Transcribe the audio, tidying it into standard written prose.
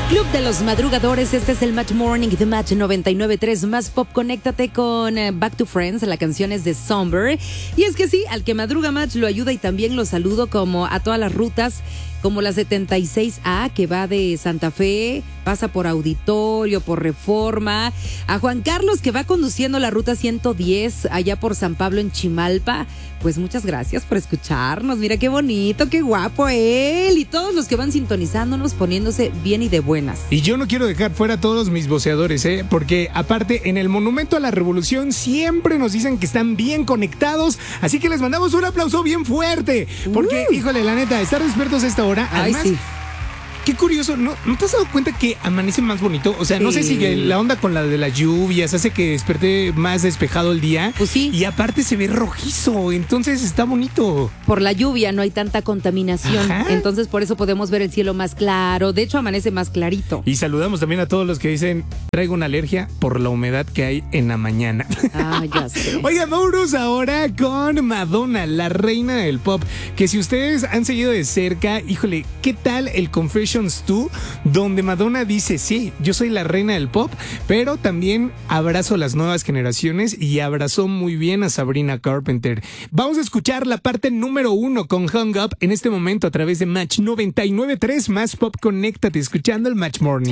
Club de los Madrugadores, este es el Match Morning de Match 99.3 Más Pop. Conéctate con Back to Friends, la canción es de Somber. Y es que sí, al que madruga Match lo ayuda y también lo saludo como a todas las rutas, como la 76A que va de Santa Fe, pasa por Auditorio, por Reforma, a Juan Carlos que va conduciendo la ruta 110 allá por San Pablo en Chimalpa. Pues muchas gracias por escucharnos, mira qué bonito, qué guapo él, y todos los que van sintonizándonos, poniéndose bien y de buenas. Y yo no quiero dejar fuera a todos mis voceadores, porque aparte en el Monumento a la Revolución siempre nos dicen que están bien conectados, así que les mandamos un aplauso bien fuerte, porque híjole, la neta, estar despiertos a esta hora, además... Ay, sí. Qué curioso, ¿no te has dado cuenta que amanece más bonito? O sea, no sé si la onda con la de las lluvias hace que desperté más despejado el día. Pues sí. Y aparte se ve rojizo, entonces está bonito. Por la lluvia no hay tanta contaminación, Ajá. entonces por eso podemos ver el cielo más claro. De hecho, amanece más clarito. Y saludamos también a todos los que dicen, traigo una alergia por la humedad que hay en la mañana. Ah, ya sé. Oigan, vámonos ahora con Madonna, la reina del pop. Que si ustedes han seguido de cerca, híjole, ¿qué tal el Confessions 2? Donde Madonna dice, sí, yo soy la reina del pop, pero también abrazo a las nuevas generaciones y abrazó muy bien a Sabrina Carpenter. Vamos a escuchar la parte número 1 con Hung Up en este momento a través de Match 99.3 Más Pop. Conéctate escuchando el Match Morning.